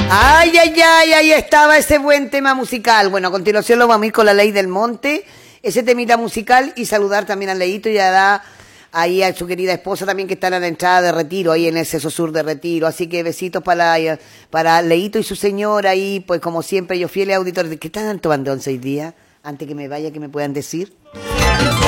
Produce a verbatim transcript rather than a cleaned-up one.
Ay, ay, ay, ahí estaba ese buen tema musical. Bueno, a continuación lo vamos a ir con La Ley del Monte, ese temita musical, y saludar también a Leito y a da ahí a su querida esposa también, que están a la entrada de Retiro, ahí en ese Sur de Retiro. Así que besitos para, para Leito y su señora ahí, pues como siempre, yo fieles auditores. ¿Qué están tomando en seis días? Antes que me vaya, que me puedan decir.